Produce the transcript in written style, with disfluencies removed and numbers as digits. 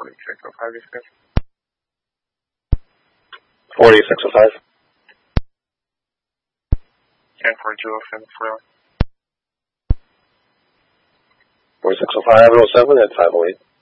4605 East Coast. 4605. 104207 for 4605 and 07 at 508.